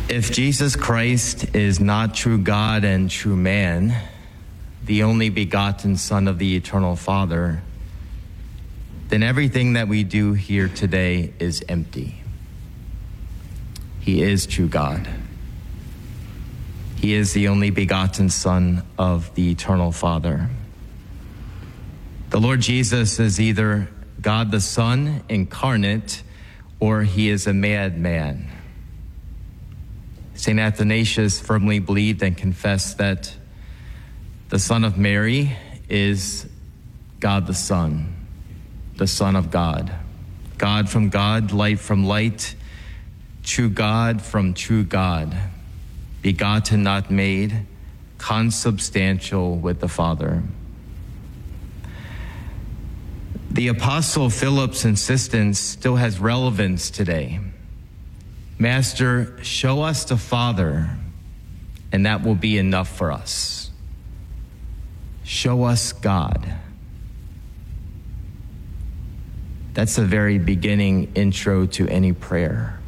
If Jesus Christ is not true God and true man, the only begotten Son of the eternal Father, then everything that we do here today is empty. He is true God. He is the only begotten Son of the eternal Father. The Lord Jesus is either God the Son incarnate, or he is a madman. St. Athanasius firmly believed and confessed that the Son of Mary is God the Son of God. God from God, light from light, true God from true God, begotten, not made, consubstantial with the Father. The Apostle Philip's insistence still has relevance today. Master, show us the Father, and that will be enough for us. Show us God. That's the very beginning intro to any prayer.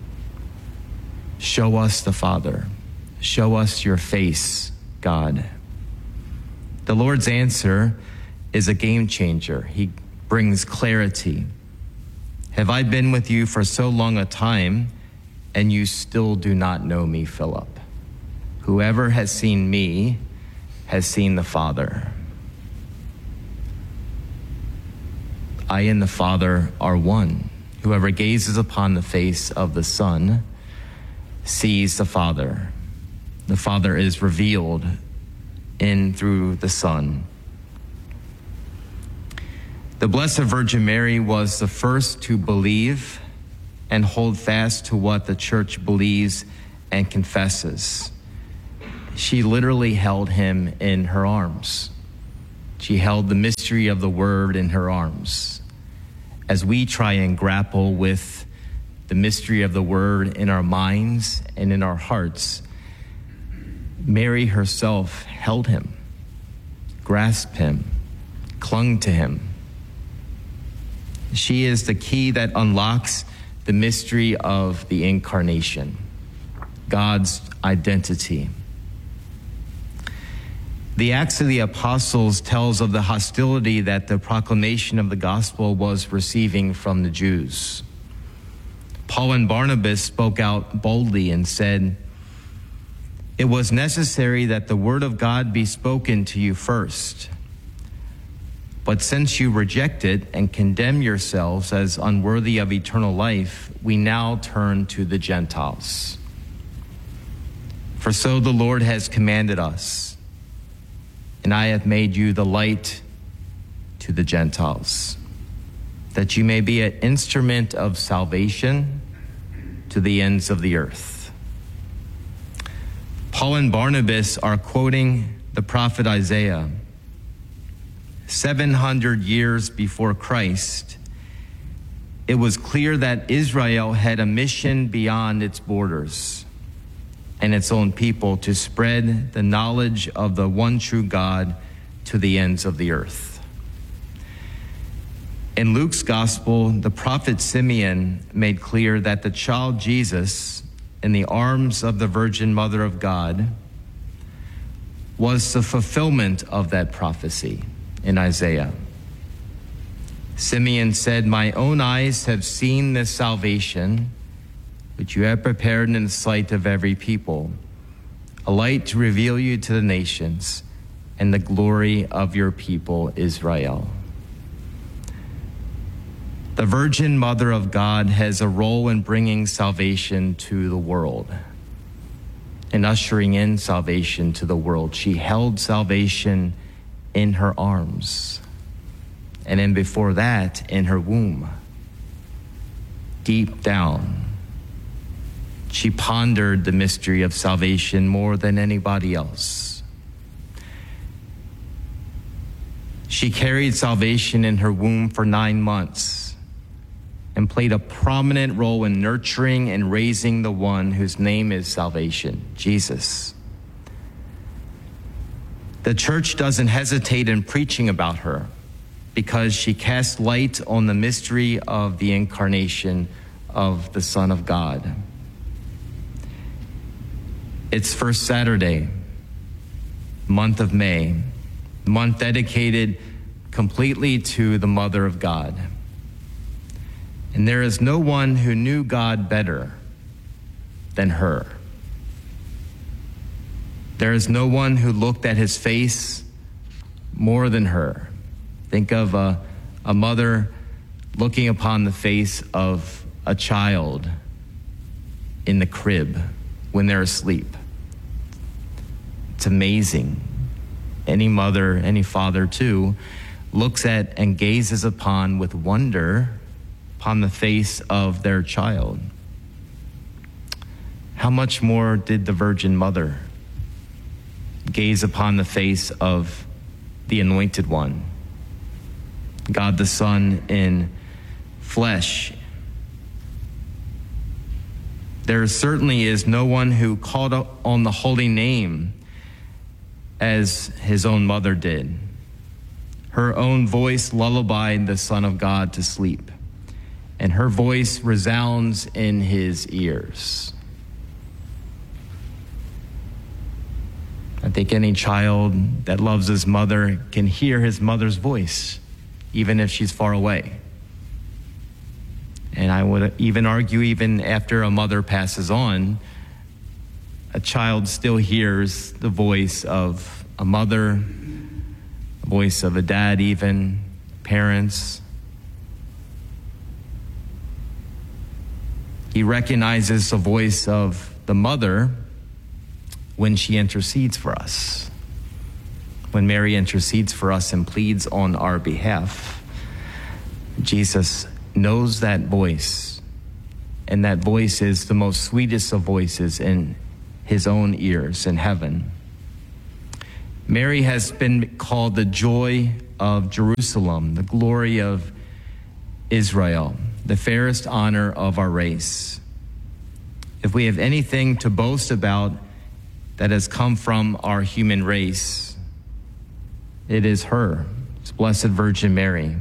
Show us the Father. Show us your face, God. The Lord's answer is a game changer. He brings clarity. Have I been with you for so long a time, and you still do not know me, Philip? Whoever has seen me has seen the Father. I and the Father are one. Whoever gazes upon the face of the Son sees the Father. The Father is revealed in through the Son. The Blessed Virgin Mary was the first to believe and hold fast to what the Church believes and confesses. She literally held him in her arms. She held the mystery of the Word in her arms. As we try and grapple with the mystery of the Word in our minds and in our hearts, Mary herself held him, grasped him, clung to him. She is the key that unlocks the mystery of the Incarnation, God's identity. The Acts of the Apostles tells of the hostility that the proclamation of the gospel was receiving from the Jews. Paul and Barnabas spoke out boldly and said, "It was necessary that the word of God be spoken to you first. But since you reject it and condemn yourselves as unworthy of eternal life, we now turn to the Gentiles. For so the Lord has commanded us, and I have made you the light to the Gentiles, that you may be an instrument of salvation to the ends of the earth." Paul and Barnabas are quoting the prophet Isaiah. 700 years before Christ, it was clear that Israel had a mission beyond its borders and its own people to spread the knowledge of the one true God to the ends of the earth. In Luke's gospel, the prophet Simeon made clear that the child Jesus in the arms of the Virgin Mother of God was the fulfillment of that prophecy in Isaiah. Simeon said, "My own eyes have seen this salvation, which you have prepared in the sight of every people, a light to reveal you to the nations and the glory of your people Israel." The Virgin Mother of God has a role in bringing salvation to the world and ushering in salvation to the world. She held salvation in her arms, and then before that, in her womb. Deep down, she pondered the mystery of salvation more than anybody else. She carried salvation in her womb for 9 months and played a prominent role in nurturing and raising the one whose name is salvation, Jesus. The Church doesn't hesitate in preaching about her because she casts light on the mystery of the incarnation of the Son of God. It's First Saturday, month of May, month dedicated completely to the Mother of God. And there is no one who knew God better than her. There is no one who looked at his face more than her. Think of a mother looking upon the face of a child in the crib when they're asleep. It's amazing. Any mother, any father too, looks at and gazes upon with wonder upon the face of their child. How much more did the Virgin Mother gaze upon the face of the Anointed One, God the Son in flesh? There certainly is no one who called on the holy name as his own mother did. Her own voice lullabied the Son of God to sleep, and her voice resounds in his ears. I think any child that loves his mother can hear his mother's voice, even if she's far away. And I would even argue, even after a mother passes on, a child still hears the voice of a mother, the voice of a dad, even parents. He recognizes the voice of the mother when she intercedes for us. When Mary intercedes for us and pleads on our behalf, Jesus knows that voice, and that voice is the most sweetest of voices in his own ears in heaven. Mary has been called the joy of Jerusalem, the glory of Israel, the fairest honor of our race. If we have anything to boast about that has come from our human race, it is her. It's Blessed Virgin Mary.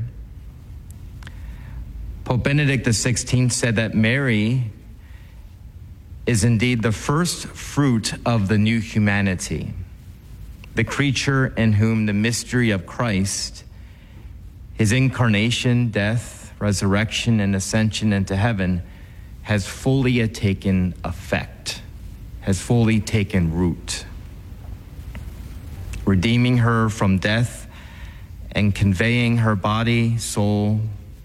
Pope Benedict XVI said that Mary is indeed the first fruit of the new humanity, the creature in whom the mystery of Christ, his incarnation, death, resurrection, and ascension into heaven has fully taken effect, has fully taken root, redeeming her from death and conveying her body, soul,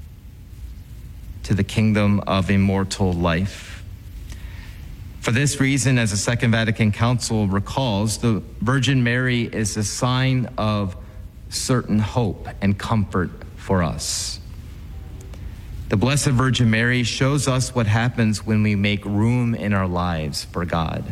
to the kingdom of immortal life. For this reason, as the Second Vatican Council recalls, the Virgin Mary is a sign of certain hope and comfort for us. The Blessed Virgin Mary shows us what happens when we make room in our lives for God.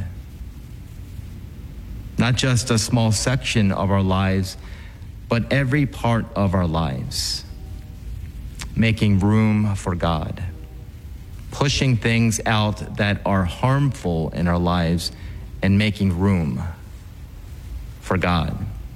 Not just a small section of our lives, but every part of our lives. Making room for God, pushing things out that are harmful in our lives and making room for God,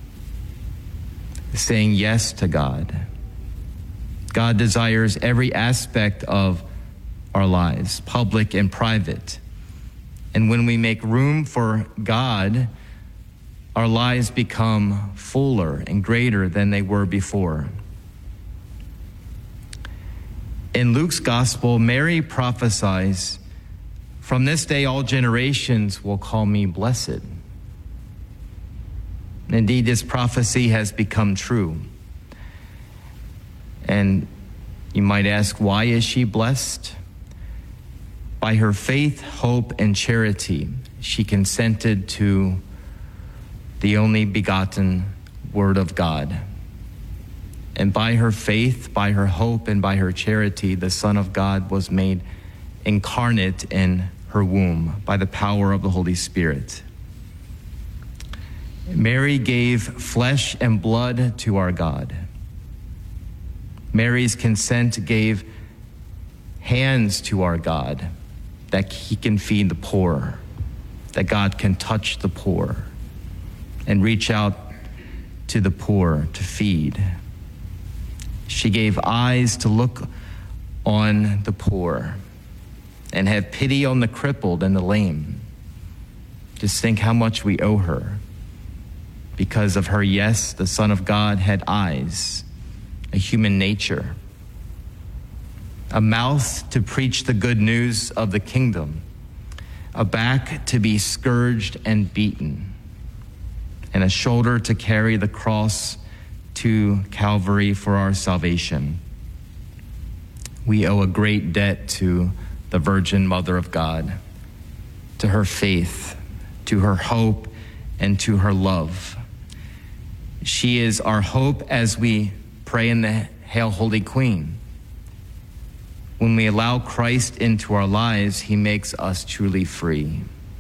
saying yes to God. God desires every aspect of our lives, public and private. And when we make room for God, our lives become fuller and greater than they were before. In Luke's gospel, Mary prophesies, "From this day all generations will call me blessed." Indeed, this prophecy has become true. And you might ask, why is she blessed? By her faith, hope, and charity, she consented to the only begotten Word of God. And by her faith, by her hope, and by her charity, the Son of God was made incarnate in her womb by the power of the Holy Spirit. Mary gave flesh and blood to our God. Mary's consent gave hands to our God, that he can feed the poor, that God can touch the poor and reach out to the poor to feed. She gave eyes to look on the poor and have pity on the crippled and the lame. Just think how much we owe her. Because of her, yes, the Son of God had eyes, a human nature, a mouth to preach the good news of the kingdom, a back to be scourged and beaten, and a shoulder to carry the cross to Calvary for our salvation. We owe a great debt to the Virgin Mother of God, to her faith, to her hope, and to her love. She is our hope as we pray in the Hail, Holy Queen. When we allow Christ into our lives, he makes us truly free.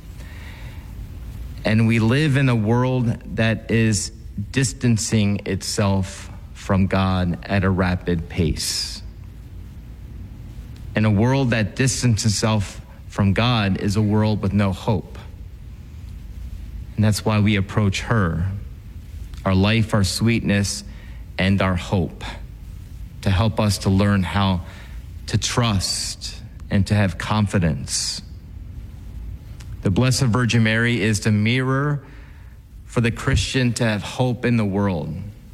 And we live in a world that is distancing itself from God at a rapid pace. And a world that distances itself from God is a world with no hope. And that's why we approach her, our life, our sweetness, and our hope, to help us to learn how to trust and to have confidence. The Blessed Virgin Mary is the mirror for the Christian to have hope in the world.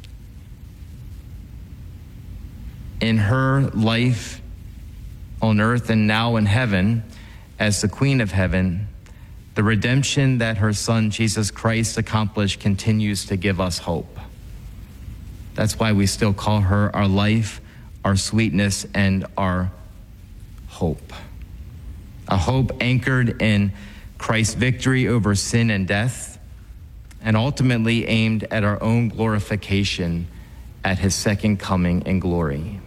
In her life on earth and now in heaven, as the Queen of Heaven, the redemption that her Son, Jesus Christ, accomplished continues to give us hope. That's why we still call her our life, our sweetness, and our hope. A hope anchored in Christ's victory over sin and death, and ultimately aimed at our own glorification at his second coming in glory.